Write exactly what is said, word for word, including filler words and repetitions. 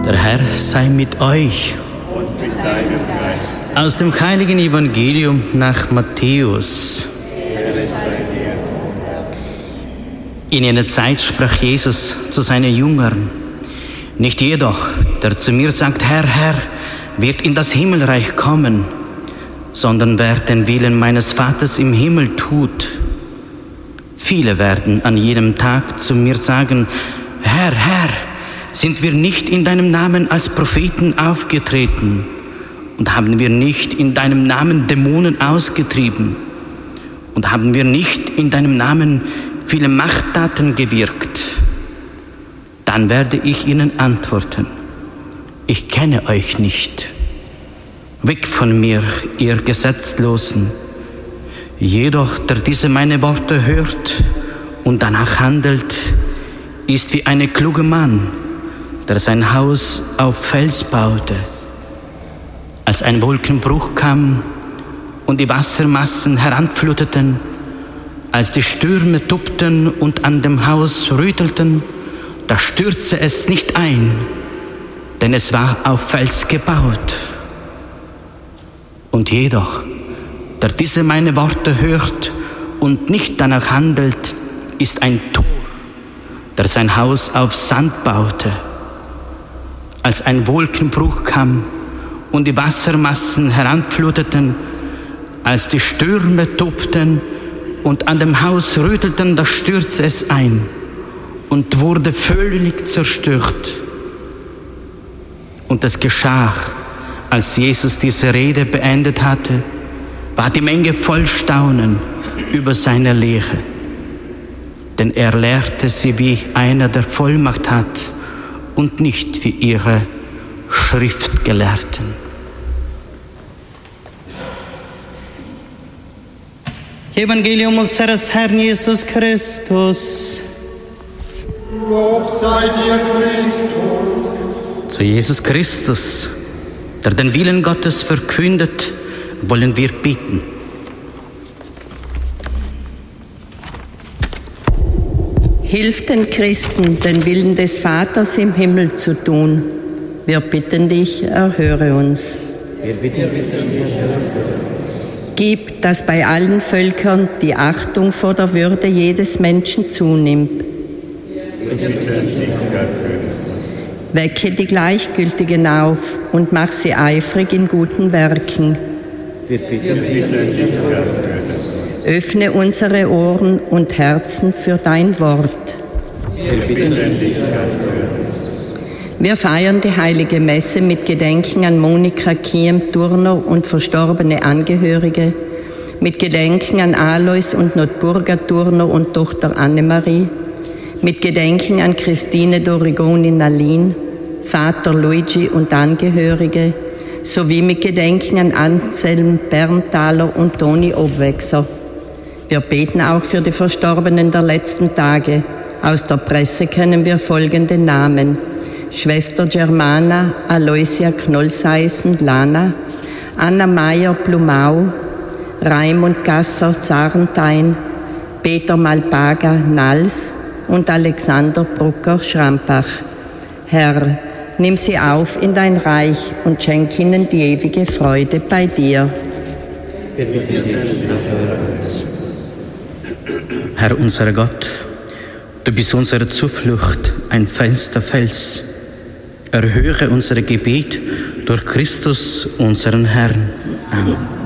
Der Herr sei mit euch. Und mit deinem Geist. Aus dem heiligen Evangelium nach Matthäus. In jener Zeit sprach Jesus zu seinen Jüngern: Nicht jedoch, der zu mir sagt, Herr, Herr, wird in das Himmelreich kommen, sondern wer den Willen meines Vaters im Himmel tut. Viele werden an jedem Tag zu mir sagen: Herr, Herr, sind wir nicht in deinem Namen als Propheten aufgetreten und haben wir nicht in deinem Namen Dämonen ausgetrieben und haben wir nicht in deinem Namen viele Machttaten gewirkt? Dann werde ich ihnen antworten: Ich kenne euch nicht. Weg von mir, ihr Gesetzlosen. Jedoch, der diese meine Worte hört und danach handelt, ist wie ein kluger Mann, der sein Haus auf Fels baute. Als ein Wolkenbruch kam und die Wassermassen heranfluteten, als die Stürme tobten und an dem Haus rüttelten, da stürzte es nicht ein, denn es war auf Fels gebaut. Und jedoch, der diese meine Worte hört und nicht danach handelt, ist ein Tor, der sein Haus auf Sand baute. Als ein Wolkenbruch kam und die Wassermassen heranfluteten, als die Stürme tobten und an dem Haus rüttelten, da stürzte es ein und wurde völlig zerstört. Und es geschah, als Jesus diese Rede beendet hatte, war die Menge voll Staunen über seine Lehre. Denn er lehrte sie wie einer, der Vollmacht hat, und nicht wie ihre Schriftgelehrten. Evangelium unseres Herrn Jesus Christus. Lob sei dir, Christus. Zu Jesus Christus, der den Willen Gottes verkündet, wollen wir beten. Hilf den Christen, den Willen des Vaters im Himmel zu tun. Wir bitten dich, erhöre uns. Wir bitten dich, Gib, dass bei allen Völkern die Achtung vor der Würde jedes Menschen zunimmt. Wecke die Gleichgültigen auf und mach sie eifrig in guten Werken. wir bitten dich, Öffne unsere Ohren und Herzen für dein Wort. wir bitten dich, Wir feiern die heilige Messe mit Gedenken an Monika Kiem-Turner und verstorbene Angehörige, mit Gedenken an Alois und Notburga Turner und Tochter Annemarie, mit Gedenken an Christine Dorigoni-Nalin, Vater Luigi und Angehörige, sowie mit Gedenken an Anselm Berntaler und Toni Obwechser. Wir beten auch für die Verstorbenen der letzten Tage. Aus der Presse kennen wir folgende Namen: Schwester Germana Aloysia Knollseisen-Lana, Anna Meyer-Blumau, Raimund Gasser-Sarntein, Peter Malpaga-Nals und Alexander Brucker-Schrampach. Herr, nimm sie auf in dein Reich und schenk ihnen die ewige Freude bei dir. wir bitten dich, Herr unser Gott, du bist unsere Zuflucht, ein fester Fels. Erhöre unser Gebet durch Christus, unseren Herrn. Amen.